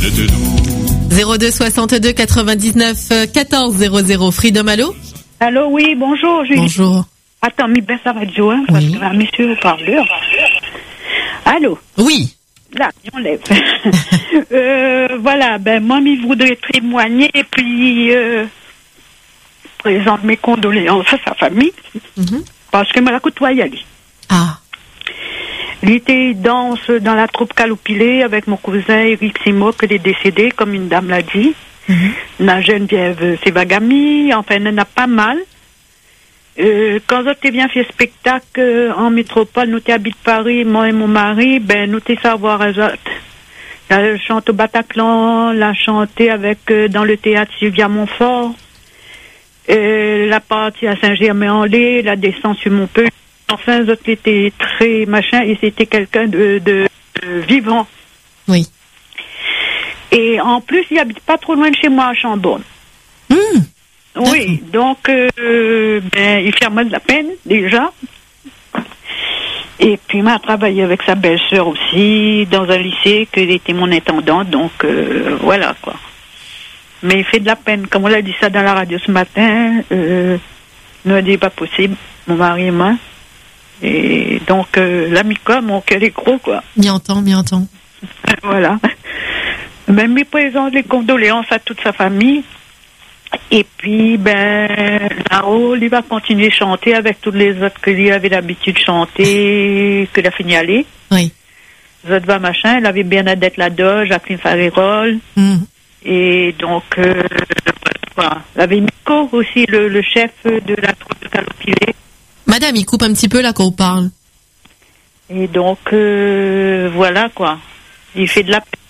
02 62 99 14 00. Freedom, allô? Allô, oui, bonjour. Bonjour. Attends, mais ben ça va être joint, parce que un monsieur au parleur. Allô? Oui. Là, on lève. Voilà, ben moi, je voudrais témoigner et puis présente mes condoléances à sa famille, parce que me la côtoie y aller. Ah. Il était danse dans la troupe Calopilé avec mon cousin Eric Simo, qui est décédé, comme une dame l'a dit. La Geneviève Sevagami, enfin, il en a pas mal. Quand tu viens faire spectacle en métropole, nous t'habites Paris, moi et mon mari, ben nous t'es savoir les autres. La chante au Bataclan, la chanter avec dans le théâtre Sylvia Montfort, la partie à Saint-Germain-en-Laye, la descente sur Montpellier. Enfin, les autres étaient très machin et c'était quelqu'un de vivant. Oui. Et en plus, il habite pas trop loin de chez moi à Chambon. Oui, donc ben, il fait moi de la peine déjà. Et puis il m'a travaillé avec sa belle-sœur aussi dans un lycée, qu'elle était mon intendante, donc voilà quoi. Mais il fait de la peine, comme on l'a dit ça dans la radio ce matin, nous a dit pas possible, mon mari et moi. Et donc l'amica, mon cœur est gros quoi. M'y entend. Voilà. Même il présente les condoléances à toute sa famille. Et puis, ben, là-haut, il va continuer à chanter avec tous les autres que lui avait l'habitude de chanter, que il a fini aller. Oui. Les autres va machin, il avait Bernadette Ladoge, Jacqueline Farérol. Et donc, voilà. Il avait Nico aussi, le chef de la troupe de Calopilé. Madame, il coupe un petit peu là quand on parle. Et donc, voilà quoi. Il fait de la peine.